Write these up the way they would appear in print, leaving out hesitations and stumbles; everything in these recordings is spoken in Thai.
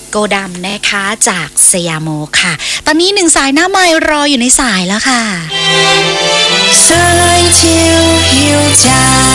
โกดำนะคะจากสยามโมค่ะตอนนี้หนึ่งสายหน้าไมค์รออยู่ในสายแล้วค่ะสายเที่ยวหิวใจ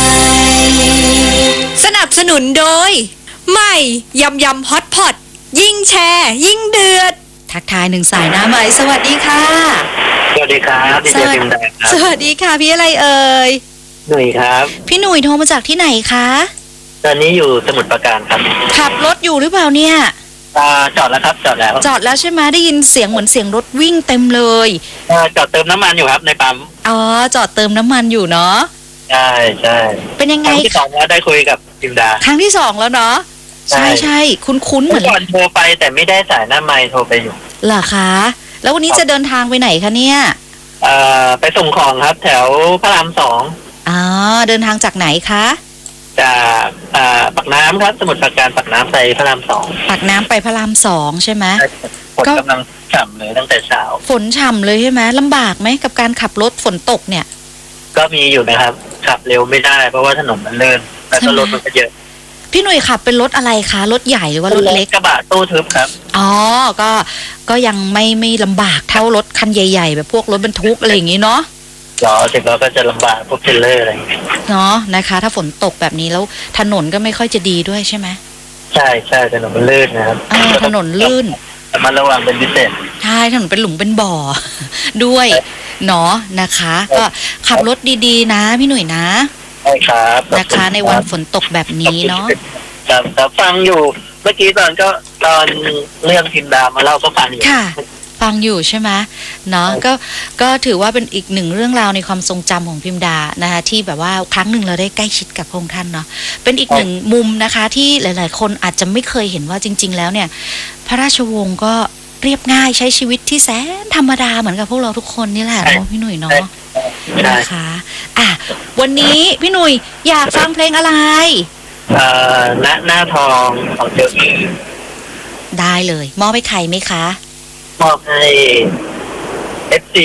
สนับสนุนโดยใหม่ยำยำฮอตพอตยิ่งแชร์ยิ่งเดือดทักทายหนึ่งสายหน้าไมค์สวัสดีค่ะสวัสดีครับดีเจพิมพ์แดงครับสวัสดีค่ะพี่อะไรเอ่ยหนุ่ยครับพี่หนุ่ยโทรมาจากที่ไหนคะตอนนี้อยู่สมุทรปราการครับขับรถอยู่หรือเปล่าเนี่ยจอดแล้วครับจอดแล้วใช่ไหมได้ยินเสียงเหมือนเสียงรถวิ่งเต็มเลยจอดเติมน้ำมันอยู่ครับในปั๊มอ๋อจอดเติมน้ำมันอยู่เนาะใช่เป็นยังไงครั้งที่สองแล้วได้คุยกับพิมดาครั้งที่สองแล้วเนาะใช่คุ้นเหมือนก่อนโทรไปแต่ไม่ได้สายหน้าไมค์โทรไปอยู่เหรอคะแล้ววันนี้จะเดินทางไปไหนคะเนี่ยไปส่งของครับแถวพระราม2 อ๋อเดินทางจากไหนคะจากปากน้ำครับสมุทรปราการปากน้ำไปพระราม2 ปากน้ำไปพระราม2ใช่ไหมฝนกำลังฉ่ำเลยตั้งแต่เช้าฝนฉ่ำเลยใช่ไหมลำบากไหมกับการขับรถฝนตกเนี่ยก็มีอยู่นะครับขับเร็วไม่ได้เพราะว่าถนนมันลื่นแล้วก็รถมันก็เยอะพี่หนุ่ยขับเป็นรถอะไรคะรถใหญ่หรือว่ารถเล็กกระบะตู้ทึบครับอ๋อก็ยังไม่ลำบากเท่ารถคันใหญ่ๆแบบพวกรถบรรทุกอะไรอย่างงี้เนาะถึงเราก็จะลำบากพวกเทรลเลอร์อะไรอย่างเงี้ยเนาะนะคะถ้าฝนตกแบบนี้แล้วถนนก็ไม่ค่อยจะดีด้วยใช่ไหมใช่ถนนมันลื่นนะครับถนนลื่นมันระวังเป็นพิเศษใช่ถนนเป็นหลุมเป็นบ่อด้วยเนาะนะคะก็ขับรถดีๆนะพี่หนุ่ยนะใช่ครับนะคะในวันฝนตกแบบนี้เนาะครับฟังอยู่เมื่อกี้ตอนเรื่องพิมดามาเล่าก็ฟังอยู่ค่ะฟังอยู่ใช่ไหมเนาะก็ถือว่าเป็นอีกหนึ่งเรื่องราวในความทรงจำของพิมดานะคะที่แบบว่าครั้งหนึ่งเราได้ใกล้ชิดกับพระองค์ท่านเนาะเป็นอีกหนึ่งมุมนะคะที่หลายๆคนอาจจะไม่เคยเห็นว่าจริงๆแล้วเนี่ยพระราชวงศ์ก็เรียบง่ายใช้ชีวิตที่แสนธรรมดาเหมือนกับพวกเราทุกคนนี่แหละเนาะพี่หนุ่ยเนาะนะคะวันนี้พี่หนุ่ยอยากฟังเพลงอะไรหน้าทองของเจ้าหญิงได้เลยมอบให้ใครไหมคะมอบให้ FC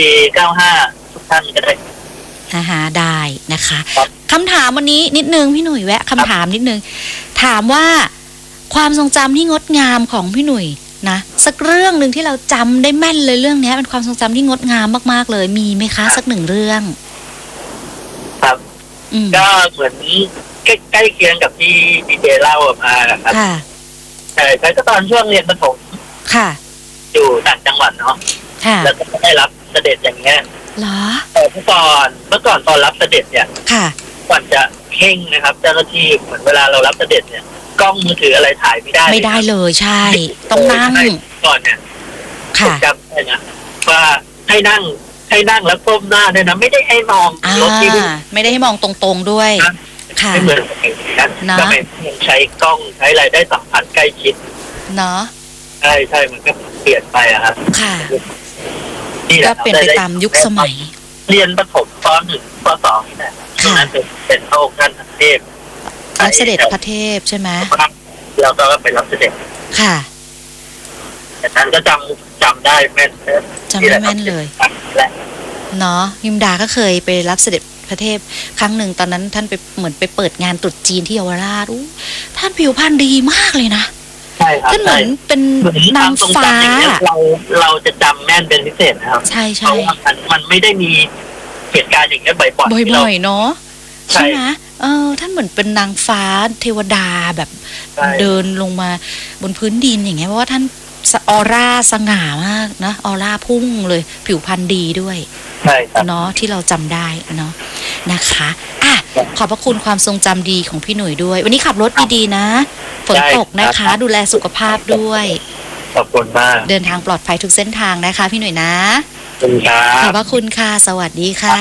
95ทุกท่านก็ได้ได้นะคะคำถามวันนี้นิดนึงพี่หนุ่ยแวะคำถามนิดนึงถามว่าความทรงจำที่งดงามของพี่หนุ่ยนะสักเรื่องหนึ่งที่เราจำได้แม่นเลยเรื่องนี้เป็นความทรงจำที่งดงามมากๆเลยมีไหมคะสักหนึ่งเรื่องครับก็เหมือนใกล้เคียงกับที่ดีเจเล่ามาครับแต่ก็ตอนช่วงเรียนประถมค่ะอยู่ต่างจังหวัดเนาะแล้วก็ได้รับเสด็จอย่างเงี้ยเหรอเมื่อก่อนตอนรับเสด็จเนี่ยก่อนจะเข่งนะครับเจ้าหน้าที่เหมือนเวลาเรารับเสด็จเนี่ยกล้องมือถืออะไรถ่ายไม่ได้เลยใช่ต้องนั่งก่อนเนี่ยจำได้นะว่าให้นั่งแล้วก้มหน้าด้วยนะไม่ได้ให้มองรถที่ไม่ได้ให้มองตรงๆด้วยค่ะไม่เหมือนกันก็ไม่ใช้กล้องใช้อะไรได้สัมผัสใกล้ชิดเนาะใช่มันก็เปลี่ยนไปอะครับค่ะก็เปลี่ยนไปตามยุคสมัยเรียนประถมป .1 ป .2 นี่แหละนั้นเป็นพระองค์ท่านเทพรับเสด็จพระเทพใช่ไหมแล้วก็ไปรับเสด็จค่ะแต่ท่านก็จำได้แม่นจำได้แม่นเลยเนาะยิมดาก็เคยไปรับเสด็จพระเทพครั้งหนึ่งตอนนั้นท่านไปเหมือนไปเปิดงานตรุษจีนที่เยาวราชท่านผิวพรรณดีมากเลยนะท่านเหมือนเป็นนางฟ้าเราจะจำแม่นเป็นพิเศษนะครับใช่เพราะว่ามันไม่ได้มีเหตุการณ์อย่างนี้บ่อยเนาะใช่ไหมท่านเหมือนเป็นนางฟ้าเทวดาแบบเดินลงมาบนพื้นดินอย่างเงี้ยเพราะว่าท่านออร่าสง่ามากนะออร่าพุ่งเลยผิวพรรณดีด้วยเนาะที่เราจำได้เนาะนะคะขอบพระคุณความทรงจำดีของพี่หนุ่ยด้วยวันนี้ขับรถดีๆนะฝนตกนะคะดูแลสุขภาพด้วยขอบคุณมากเดินทางปลอดภัยทุกเส้นทางนะคะพี่หนุ่ยนะขอบพระคุณค่ะสวัสดีค่ะ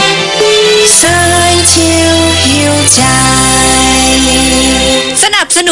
สายเที่ยวหิวใจสนับสนุน